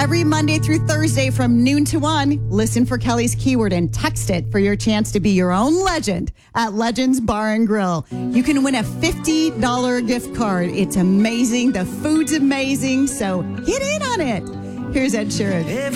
Every Monday through Thursday from noon to 1, listen for Kelly's keyword and text it for your chance to be your own legend at Legends Bar and Grill. You can win a $50 gift card. It's amazing. The food's amazing. So get in on it. Here's Ed Sheeran.